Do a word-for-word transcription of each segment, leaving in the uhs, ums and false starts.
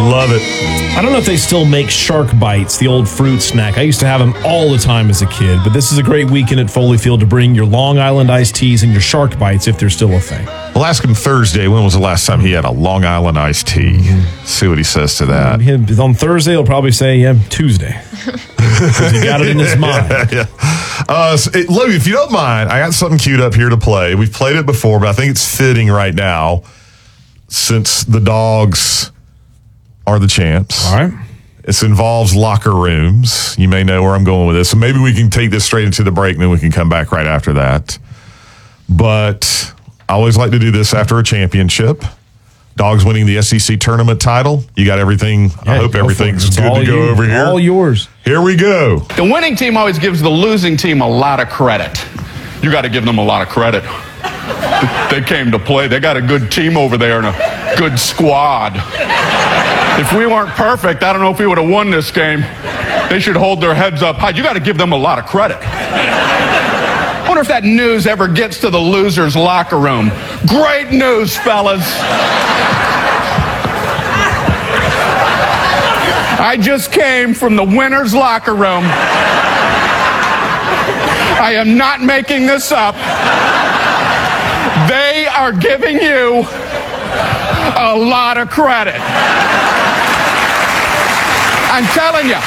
Love it. I don't know if they still make Shark Bites, the old fruit snack. I used to have them all the time as a kid, but this is a great weekend at Foley Field to bring your Long Island iced teas and your Shark Bites if they're still a thing. We'll ask him Thursday, when was the last time he had a Long Island iced tea? Mm-hmm. See what he says to that. Um, on Thursday, he'll probably say, yeah, Tuesday. Because he got it in his mind. yeah, yeah. Uh, so it, Louie, if you don't mind, I got something queued up here to play. We've played it before, but I think it's fitting right now since the Dogs are the champs. All right. This involves locker rooms. You may know where I'm going with this. So maybe we can take this straight into the break, and then we can come back right after that. But I always like to do this after a championship. Dogs winning the S E C tournament title. You got everything. Yeah, I hope everything's good to go you, over here. All yours. Here we go. The winning team always gives the losing team a lot of credit. You got to give them a lot of credit. They came to play. They got a good team over there and a good squad. If we weren't perfect, I don't know if we would have won this game. They should hold their heads up high. You got to give them a lot of credit. I wonder if that news ever gets to the losers' locker room. Great news, fellas. I just came from the winners' locker room. I am not making this up. They are giving you a lot of credit. I'm telling you.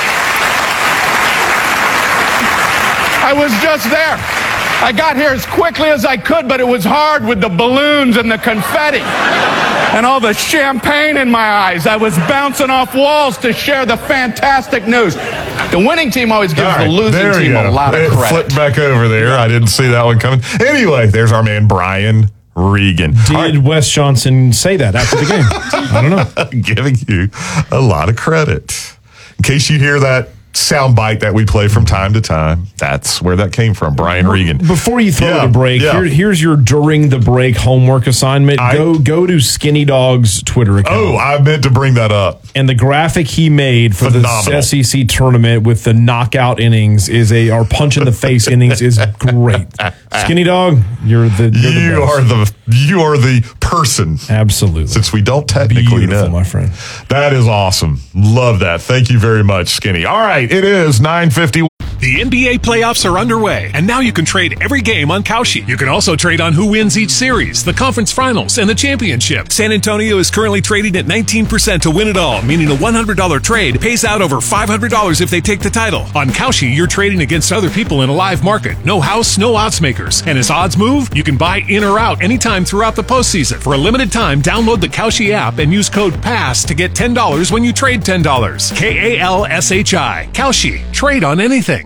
I was just there. I got here as quickly as I could, but it was hard with the balloons and the confetti and all the champagne in my eyes. I was bouncing off walls to share the fantastic news. The winning team always gives right, the losing team a lot of credit. Flipped back over there. I didn't see that one coming. Anyway, there's our man, Brian Regan. Did right. Wes Johnson say that after the game? I don't know. Giving you a lot of credit. In case you hear that sound bite that we play from time to time, that's where that came from, Brian Regan. Before you throw yeah, the break, yeah. here, here's your during the break homework assignment. I, go go to Skinny Dog's Twitter account. Oh, I meant to bring that up. And the graphic he made for Phenomenal. the S E C tournament with the knockout innings is a our punch in the face innings is great. Skinny Dog, you're the you're you the are the you are the person. Absolutely. Since we don't technically Beautiful, know, my friend. That is awesome. Love that. Thank you very much, Skinny. All right, it is nine fifty. The N B A playoffs are underway, and now you can trade every game on Kalshi. You can also trade on who wins each series, the conference finals, and the championship. San Antonio is currently trading at nineteen percent to win it all, meaning a one hundred dollars trade pays out over five hundred dollars if they take the title. On Kalshi, you're trading against other people in a live market. No house, no odds makers. And as odds move, you can buy in or out anytime throughout the postseason. For a limited time, download the Kalshi app and use code PASS to get ten dollars when you trade ten dollars. K A L S H I. Kalshi. Trade on anything.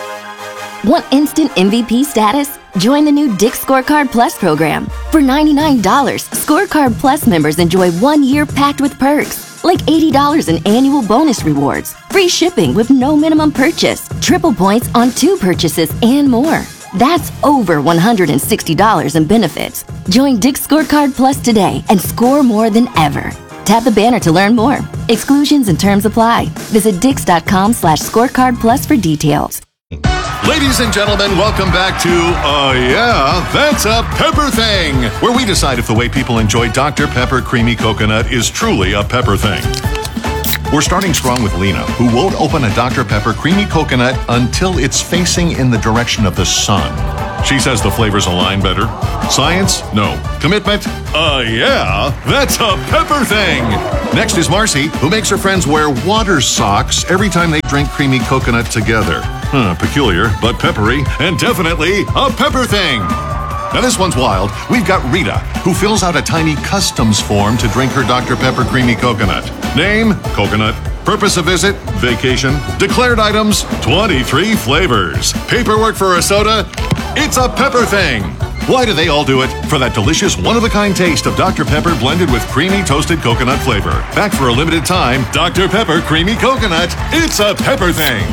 Want instant M V P status? Join the new Dick's Scorecard Plus program. For ninety-nine dollars, Scorecard Plus members enjoy one year packed with perks, like eighty dollars in annual bonus rewards, free shipping with no minimum purchase, triple points on two purchases, and more. That's over one hundred sixty dollars in benefits. Join Dick's Scorecard Plus today and score more than ever. Tap the banner to learn more. Exclusions and terms apply. Visit dix.com slash scorecard plus for details. Ladies and gentlemen, welcome back to, uh, yeah, That's a Pepper Thing, where we decide if the way people enjoy Doctor Pepper Creamy Coconut is truly a pepper thing. We're starting strong with Lena, who won't open a Doctor Pepper Creamy Coconut until it's facing in the direction of the sun. She says the flavors align better. Science? No. Commitment? Uh, yeah, that's a pepper thing. Next is Marcy, who makes her friends wear water socks every time they drink creamy coconut together. Huh, peculiar, but peppery, and definitely a pepper thing. Now this one's wild. We've got Rita, who fills out a tiny customs form to drink her Doctor Pepper Creamy Coconut. Name? Coconut. Purpose of visit? Vacation. Declared items? twenty-three flavors. Paperwork for a soda? It's a pepper thing. Why do they all do it? For that delicious one-of-a-kind taste of Doctor Pepper blended with creamy toasted coconut flavor. Back for a limited time, Doctor Pepper Creamy Coconut. It's a pepper thing.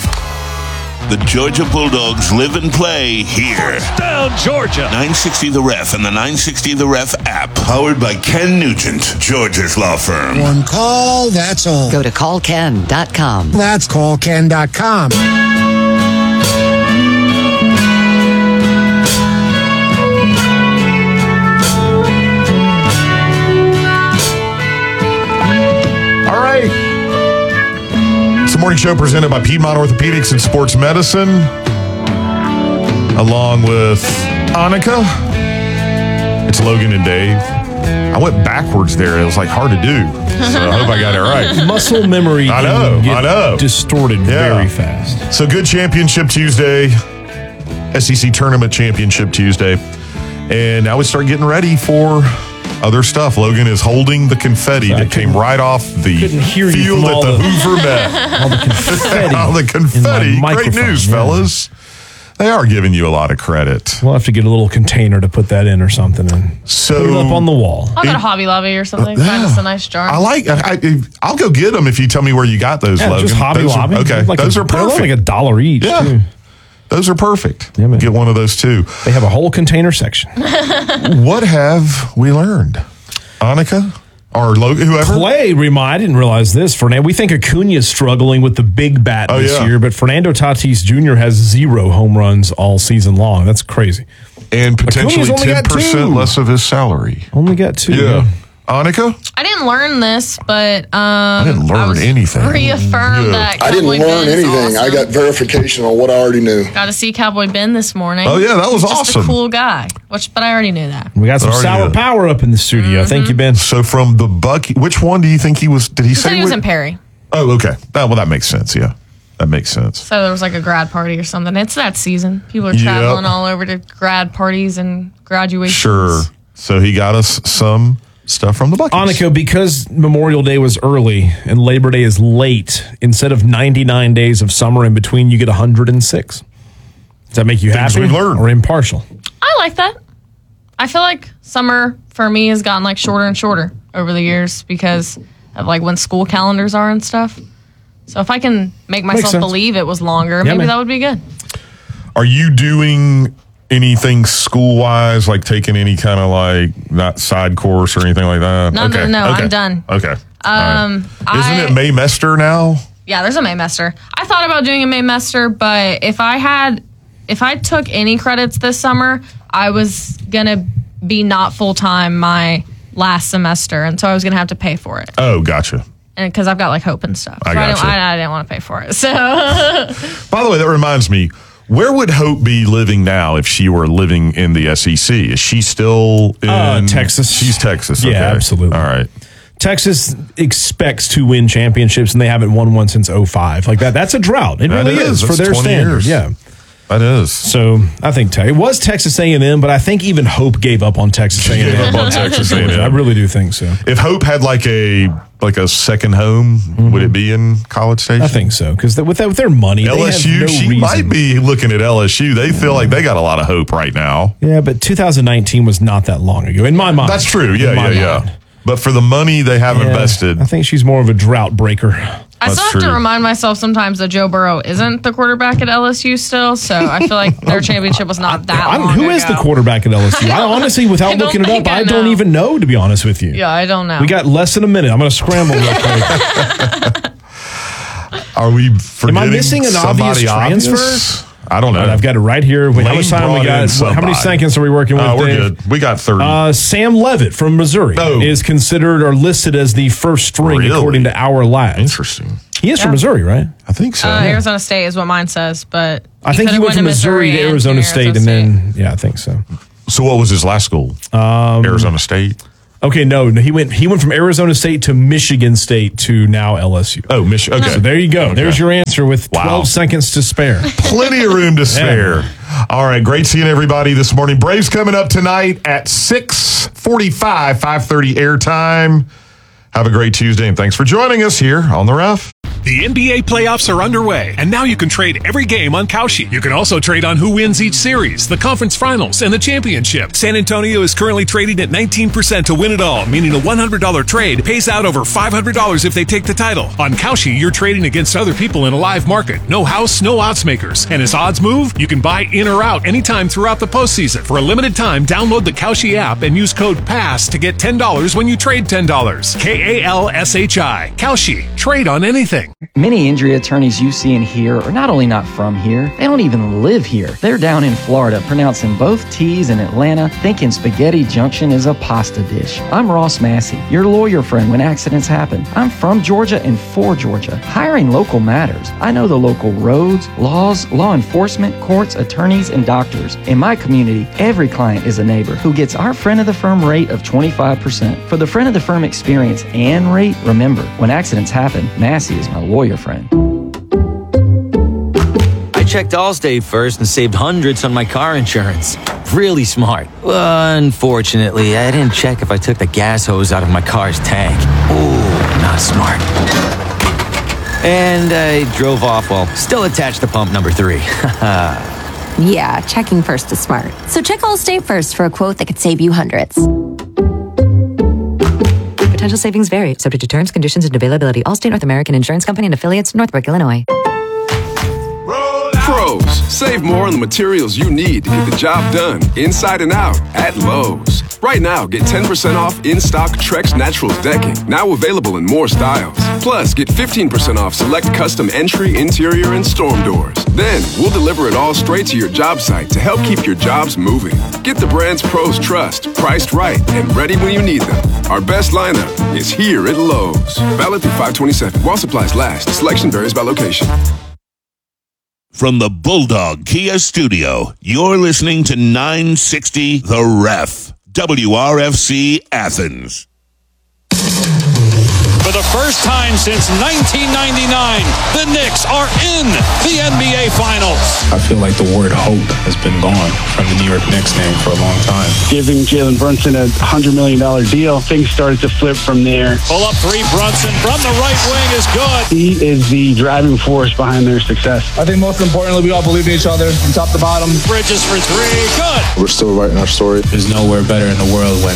The Georgia Bulldogs live and play here. Down, Georgia. nine sixty The Ref and the nine sixty The Ref app. Powered by Ken Nugent, Georgia's law firm. One call, that's all. Go to call ken dot com. That's call ken dot com. the morning show presented by Piedmont Orthopedics and Sports Medicine, along with Annika. It's Logan and Dave. I went backwards there. It was like hard to do. So I hope I got it right. Muscle memory I can know, get I know. distorted Yeah. very fast. So good Championship Tuesday, S E C Tournament Championship Tuesday. And now we start getting ready for other stuff. Logan is holding the confetti I that came right off the couldn't hear you field from at all the the- Hoover Met. All the confetti. All the confetti. in my Great microphone. news, Yeah. fellas. They are giving you a lot of credit. We'll have to get a little container to put that in or something and So put it up on the wall. I'll go to Hobby Lobby or something. Uh, Find yeah. us a nice jar. I like. I, I, I'll go get them if you tell me where you got those. Yeah, Logan. just Hobby Those are- Lobby. okay, Like those a, are they're perfect. like a dollar each. Yeah. too. Those are perfect. Yeah, man. Get one of those too. They have a whole container section. What have we learned, Annika or Logan? Whoever. Clay, remind, I didn't realize this. Fernando, we think Acuna is struggling with the big bat Oh, this yeah. year, but Fernando Tatis Junior has zero home runs all season long. That's crazy. And potentially Acuna's only ten got percent two. less of his salary. Only got two. Yeah. Annika? I didn't learn this, but um, I didn't learn was anything. Reaffirmed Yeah. that I didn't Cowboy learn Ben's anything. I awesome. got verification on what I already knew. Got to see Cowboy Ben this morning. Oh, yeah, that was He's awesome. Just a cool guy. Which, but I already knew that. We got some Already sour did. power up in the studio. Thank you, Ben. So from the Bucky, which one do you think he was? Did he He say? said he was where- in Perry, Oh, okay. That, well, that makes sense. Yeah, that makes sense. so there was like a grad party or something. It's that season. People are Yep. traveling all over to grad parties and graduations. Sure. So he got us some stuff from the Buckies. Annika, because Memorial Day was early and Labor Day is late, instead of ninety-nine days of summer in between, you get one hundred six. Does that make you Things happy we've learned. or impartial? I like that. I feel like summer for me has gotten like shorter and shorter over the years because of like when school calendars are and stuff. So if I can make myself sense. believe it was longer, Yeah, maybe man. that would be good. Are you doing anything school wise, like taking any kind of like not side course or anything like that? No, no, no, I'm done. Okay. Um, All right. Isn't I- it Maymester now? Yeah, there's a Maymester. I thought about doing a Maymester, but if I had, if I took any credits this summer, I was gonna be not full time my last semester, and so I was gonna have to pay for it, Oh, gotcha. and because I've got like hope and stuff, I so I, gotcha. didn't, I, I didn't want to pay for it. So By the way, that reminds me, where would Hope be living now if she were living in the S E C? Is she still in Uh, Texas. She's Texas. Yeah, okay. absolutely. All right. Texas expects to win championships, and they haven't won one since oh five. Like that, that's a drought. It That really is. is, for That's their twenty standards. years. Yeah. That is. So I think te- it was Texas A and M, but I think even Hope gave up on Texas A and M. Gave up on Texas A and M. I really do think so. If Hope had like a like a second home, would it be in College Station? I think so because with, that, with their money, L S U, they have no she reason. might be looking at L S U. They feel like they got a lot of hope right now. Yeah, but two thousand nineteen was not that long ago in my mind. That's true. Yeah, In my yeah, yeah. mind. But for the money they have Yeah, invested, I think she's more of a drought breaker. I That's still have to true. remind myself sometimes that Joe Burrow isn't the quarterback at L S U still, so I feel like their championship was not that I don't- long who ago. is the quarterback at L S U? I honestly, I without don't looking it up, think I I, don't know. even know, to be honest with you. Yeah, I don't know. We got less than a minute. I'm going to scramble real quick. are we forgetting missing an obvious somebody transfer? obvious? I don't know. I've got it right here. Wait, how Lane much time we brought in got? How many somebody. seconds are we working with? Oh, we're Dave? good. We got thirty. Uh, Sam Levitt from Missouri Oh. is considered or listed as the first string Really? according to our lads. Interesting. He is from Yeah. Missouri, right? I think so. Uh, Arizona State is what mine says, but I think he could've went from to Missouri to and Arizona State, and then yeah, I think so. So what was his last school? Um, Arizona State. Okay, no, no, he went he went from Arizona State to Michigan State to now L S U. Oh, Michigan. Okay. So there you go. There's your answer with Wow. twelve seconds to spare. Plenty of room to spare. All right, great seeing everybody this morning. Braves coming up tonight at six forty-five, five thirty airtime. Have a great Tuesday, and thanks for joining us here on The Ref. The N B A playoffs are underway, and now you can trade every game on Kalshi. You can also trade on who wins each series, the conference finals, and the championship. San Antonio is currently trading at nineteen percent to win it all, meaning a one hundred dollars trade pays out over five hundred dollars if they take the title. On Kalshi, you're trading against other people in a live market. No house, no odds makers. And as odds move, you can buy in or out anytime throughout the postseason. For a limited time, download the Kalshi app and use code PASS to get ten dollars when you trade ten dollars. K A L S H I. Kalshi. Trade on anything. Many injury attorneys you see and hear are not only not from here, they don't even live here. They're down in Florida, pronouncing both T's in Atlanta, thinking Spaghetti Junction is a pasta dish. I'm Ross Massey, your lawyer friend when accidents happen. I'm from Georgia and for Georgia. Hiring local matters. I know the local roads, laws, law enforcement, courts, attorneys, and doctors. In my community, every client is a neighbor who gets our friend of the firm rate of twenty-five percent. For the friend of the firm experience and rate, remember, when accidents happen, Massey is my lawyer friend. I checked Allstate first and saved hundreds on my car insurance. Really smart. Unfortunately, I didn't check if I took the gas hose out of my car's tank. Ooh, not smart. And I drove off while still attached to pump number three. Yeah, checking first is smart. So check Allstate first for a quote that could save you hundreds. Potential savings vary, subject to terms, conditions, and availability. Allstate North American Insurance Company and affiliates, Northbrook, Illinois. Pros, save more on the materials you need to get the job done, inside and out, at Lowe's. Right now, get ten percent off in-stock Trex Naturals decking, now available in more styles. Plus, get fifteen percent off select custom entry, interior, and storm doors. Then, we'll deliver it all straight to your job site to help keep your jobs moving. Get the brands pros trust, priced right, and ready when you need them. Our best lineup is here at Lowe's. Valid through five twenty-seven while supplies last. Selection varies by location. From the Bulldog Kia Studio, you're listening to nine sixty The Ref, W R F C Athens. For the first time since nineteen ninety-nine, the Knicks are in the N B A Finals. I feel like the word hope has been gone from the New York Knicks name for a long time. Giving Jalen Brunson a one hundred million dollars deal, things started to flip from there. Pull up three, Brunson from the right wing is good. He is the driving force behind their success. I think most importantly, we all believe in each other from top to bottom. Bridges for three, good. We're still writing our story. There's nowhere better in the world when